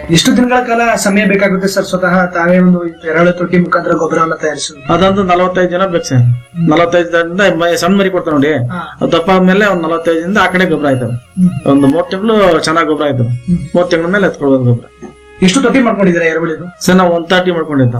ಎಷ್ಟು ದಿನಗಳ ಕಾಲ ಸಮಯ ಬೇಕಾಗುತ್ತೆ ಸರ್ ಸ್ವತಃ ತಾವೇ ಒಂದು ಎರೆಹುಳ ತೊಟ್ಟಿ ಮುಖಾಂತರ ಗೊಬ್ಬರವನ್ನ ತಯಾರಿಸೋದು? ಅದೊಂದು 45 ದಿನ ಬೇಕು ಸರ್. 45 ದಿನದಿಂದ ಸಣ್ಣ ಮರಿ ಕೊಡ್ತಾವ ನೋಡಿ, ಅದು ದಪ್ಪ ಆದ್ಮೇಲೆ ಒಂದ್ 45 ದಿನದಿಂದ ಆ ಕಡೆ ಗೊಬ್ಬರ ಆಯ್ತವೆ. ಒಂದು 3 ತಿಂಗಳು ಚೆನ್ನಾಗಿ ಗೊಬ್ಬರ ಆಯ್ತವೆ. 3 ತಿಂಗಳ ಮೇಲೆ ಎತ್ಕೊಳ್ಬೋದು ಗೊಬ್ಬರ. ಎಷ್ಟು ತೊಟ್ಟಿ ಮಾಡ್ಕೊಂಡಿದ್ದೀರಾ ಎರೆಹುಳಿದು? ಸರ್ ನಾವು 130 ಮಾಡ್ಕೊಂಡಿದ್ದ.